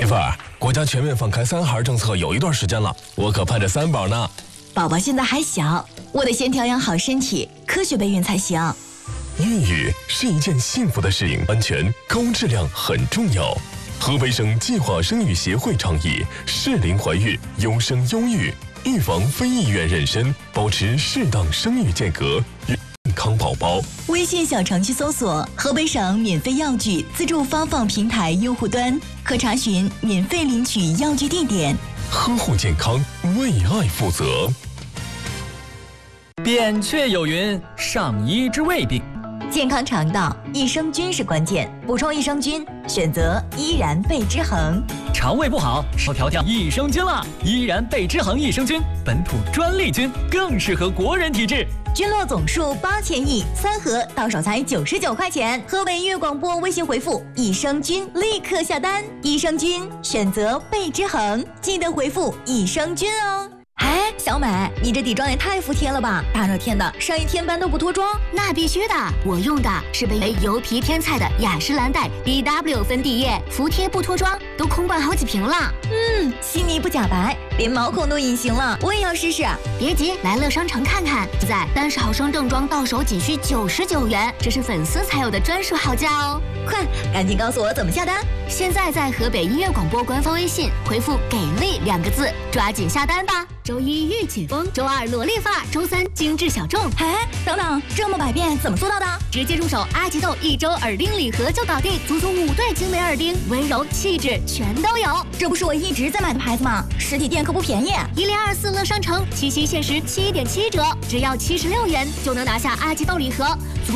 媳妇儿，国家全面放开3孩政策有一段时间了，我可盼着3宝呢。 宝宝现在还小，我得先调养好身体，科学备孕才行。 孕育是一件幸福的事情，安全、高质量很重要。河北省计划生育协会倡议适龄怀孕、优生优育，预防非意愿妊娠，保持适当生育间隔，健康宝宝。 微信小程序搜索河北省免费药具自助发放平台用户端，可查询免费领取药具地点。 呵护健康，为爱负责。 扁鹊有云：上医之未病。 健康肠道，益生菌是关键，补充益生菌，选择依然贝之恒。 肠胃不好，少调益生菌了。依然贝之恒益生菌，本土专利菌，更适合国人体质。 菌落总数8000亿，3盒到手才99块钱。河北音乐广播微信回复益生菌，立刻下单。益生菌选择贝之恒，记得回复益生菌哦。哎，小美，你这底妆也太服帖了吧！大热天的，上一天班都不脱妆？ 那必须的，我用的是被油皮天菜的雅诗兰黛 BW 粉底液，服帖不脱妆，都空灌好几瓶了。 细腻不假白，连毛孔都隐形了，我也要试试。 别急，来乐商城看看，现在30毫升正装到手仅需99元，这是粉丝才有的专属好价哦！ 快，赶紧告诉我怎么下单。 现在在河北音乐广播官方微信回复“给力”2个字，抓紧下单吧！周一御姐风，周二萝莉发，周三精致小众。 哎，等等，这么百变怎么做到的？ 直接入手阿吉豆1周耳钉礼盒就搞定，足足5对精美耳钉，温柔气质全都有。 这不是我一直在买的牌子吗？实体店可不便宜。 1024乐商城7夕限时7.7折，只要76元就能拿下阿吉豆礼盒。